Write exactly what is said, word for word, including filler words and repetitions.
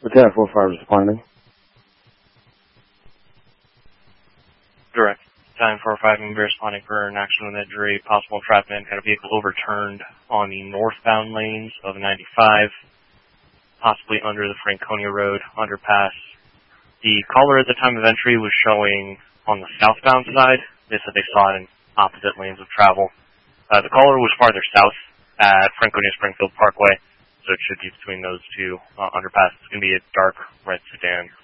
Lieutenant four five responding. Direct. Time four five and be responding for an accident with injury, possible entrapment, had a vehicle overturned on the northbound lanes of ninety-five, possibly under the Franconia Road underpass. The caller at the time of entry was showing on the southbound side. They said they saw it in opposite lanes of travel. Uh, the caller was farther south at Franconia Springfield Parkway, so it should be between those two uh, underpasses. It's going to be a dark red sedan.